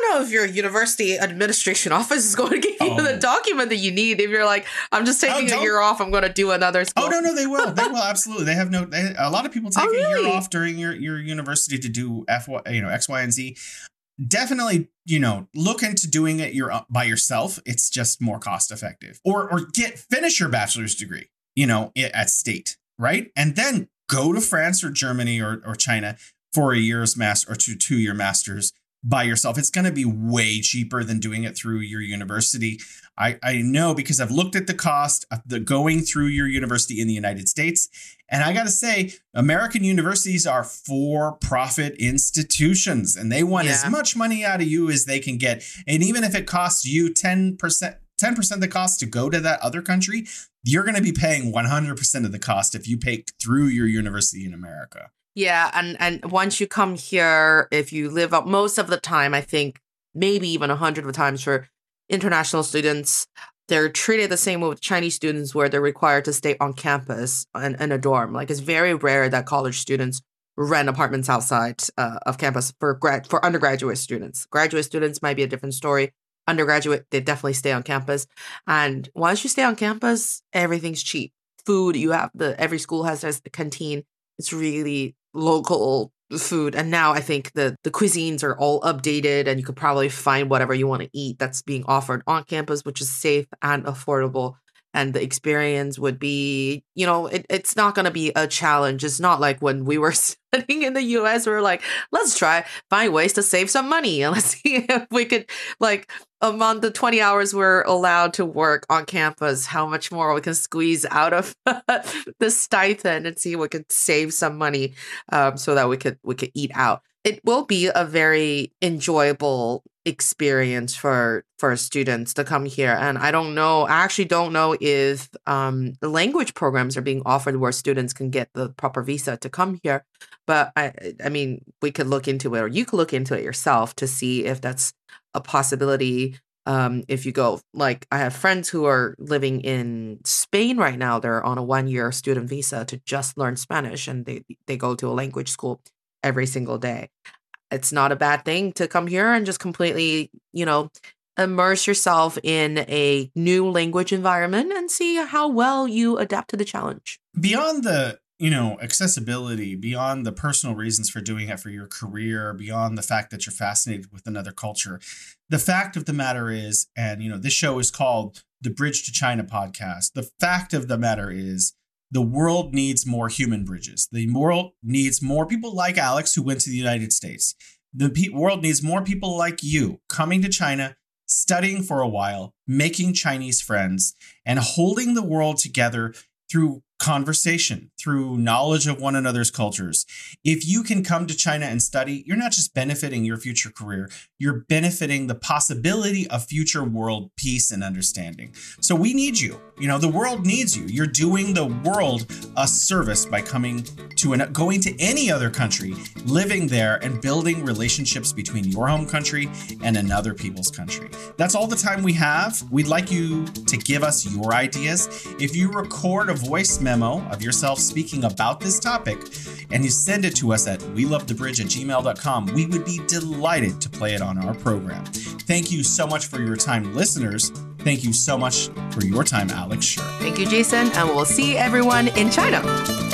know if your university administration office is going to give you the document that you need. If you're like, I'm just taking a year off, I'm going to do another school. Oh, no, they will. They will. Absolutely. They have a lot of people take a year off during your university to do X, Y, and Z. Definitely, look into doing it by yourself. It's just more cost effective. Or finish your bachelor's degree, at State, right? And then go to France or Germany or China for a year's master or 2-year masters by yourself. It's going to be way cheaper than doing it through your university. I know because I've looked at the cost of going through your university in the United States. And I got to say, American universities are for-profit institutions and they want as much money out of you as they can get. And even if it costs you 10% of the cost to go to that other country, you're going to be paying 100% of the cost if you pay through your university in America. Yeah. And once you come here, if you live up most of the time, I think maybe even 100 of the times for international students, they're treated the same way with Chinese students where they're required to stay on campus in a dorm. Like it's very rare that college students rent apartments outside of campus for undergraduate students. Graduate students might be a different story. Undergraduate, they definitely stay on campus. And once you stay on campus, everything's cheap. Food, every school has a canteen. It's really local food. And now I think the cuisines are all updated and you could probably find whatever you want to eat that's being offered on campus, which is safe and affordable. And the experience would be, it's not going to be a challenge. It's not like when we were studying in the US, we were like, let's find ways to save some money. And let's see if we could, among the 20 hours we're allowed to work on campus, how much more we can squeeze out of the stipend and see if we could save some money so that we could eat out. It will be a very enjoyable experience for students to come here. And I actually don't know if the language programs are being offered where students can get the proper visa to come here. But I mean, we could look into it, or you could look into it yourself to see if that's a possibility. If you go, I have friends who are living in Spain right now. They're on a 1-year student visa to just learn Spanish, and they go to a language school every single day. It's not a bad thing to come here and just completely, immerse yourself in a new language environment and see how well you adapt to the challenge. Beyond the, accessibility, beyond the personal reasons for doing it for your career, beyond the fact that you're fascinated with another culture, the fact of the matter is, and, this show is called the Bridge to China podcast. The fact of the matter is, the world needs more human bridges. The world needs more people like Alex who went to the United States. The world needs more people like you coming to China, studying for a while, making Chinese friends, and holding the world together through conversation, through knowledge of one another's cultures. If you can come to China and study, you're not just benefiting your future career, you're benefiting the possibility of future world peace and understanding. So we need you. The world needs you. You're doing the world a service by going to any other country, living there and building relationships between your home country and another people's country. That's all the time we have. We'd like you to give us your ideas. If you record a voice memo of yourself speaking about this topic and you send it to us at welovethebridge@gmail.com, we would be delighted to play it on our program. Thank you so much for your time, listeners. Thank you so much for your time, Alex Scher. Thank you, Jason, and we'll see everyone in China.